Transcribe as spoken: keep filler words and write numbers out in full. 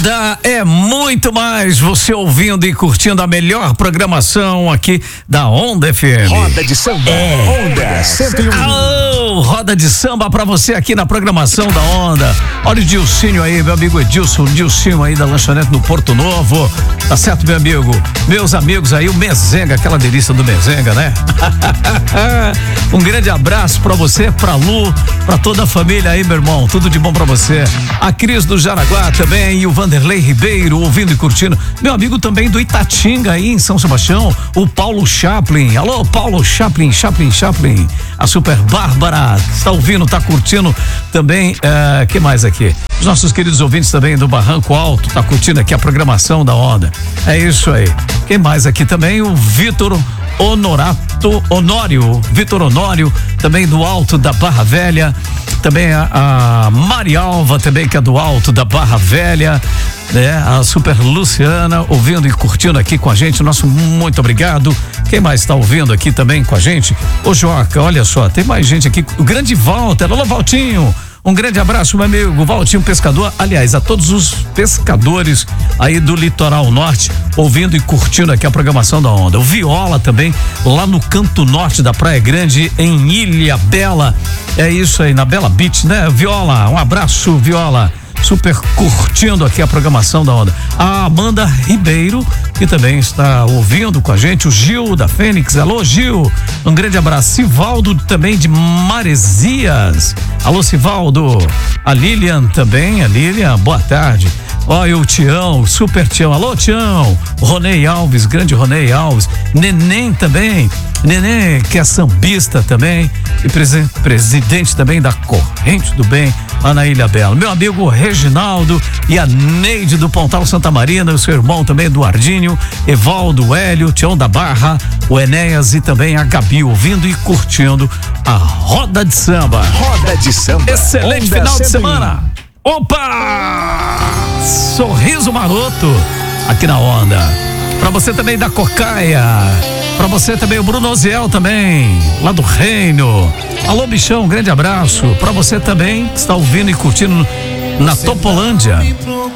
Onda é muito mais, você ouvindo e curtindo a melhor programação aqui da Onda F M. Roda de samba, é. Onda cento e um. Alô, roda de samba pra você aqui na programação da Onda. Olha o Dilcinho aí, meu amigo Edilson, Dilcinho aí da lanchonete no Porto Novo. Tá certo, meu amigo? Meus amigos aí, o Mezenga, aquela delícia do Mezenga, né? Um grande abraço pra você, pra Lu, pra toda a família aí, meu irmão. Tudo de bom pra você. A Cris do Jaraguá também e o Vanderlei Ribeiro ouvindo e curtindo. Meu amigo também do Itatinga aí em São Sebastião, o Paulo Chaplin. Alô, Paulo Chaplin, Chaplin, Chaplin. A Super Bárbara está ouvindo, tá curtindo também. Uh, que mais aqui? Os nossos queridos ouvintes também do Barranco Alto, tá curtindo aqui a programação da Onda. É isso aí. Quem mais aqui também? O Vitor Honorato Honório, Vitor Honório, também do Alto da Barra Velha, também a, a Marialva, também que é do Alto da Barra Velha, né? A Super Luciana, ouvindo e curtindo aqui com a gente, nosso muito obrigado. Quem mais está ouvindo aqui também com a gente? Ô Joca, olha só, tem mais gente aqui, o grande Walter, alô Valtinho. Um grande abraço, meu amigo Valtinho Pescador. Aliás, a todos os pescadores aí do litoral norte, ouvindo e curtindo aqui a programação da Onda. O Viola também, lá no canto norte da Praia Grande, em Ilha Bela. É isso aí, na Bela Beach, né? Viola, um abraço, Viola. Super curtindo aqui a programação da Onda. A Amanda Ribeiro, que também está ouvindo com a gente, o Gil da Fênix. Alô, Gil, um grande abraço. Sivaldo também de Maresias. Alô, Sivaldo. A Lilian também, a Lilian, boa tarde. Olha o Tião, super Tião. Alô, Tião. Ronei Alves, grande Ronei Alves. Neném também. Neném, que é sambista também. E presen- presidente também da Corrente do Bem, lá na Ilha Bela. Meu amigo Reginaldo e a Neide do Pontal Santa Marina, o seu irmão também, Eduardinho, Evaldo, Hélio, Tião da Barra, o Enéas e também a Gabi, ouvindo e curtindo a Roda de Samba. Roda de Samba. Excelente Onda final de cento e um. semana. Opa! Sorriso maroto aqui na Onda. Pra você também da Cocaia. Pra você também o Bruno Oziel também, lá do Reino. Alô, bichão, um grande abraço. Pra você também que está ouvindo e curtindo na Topolândia.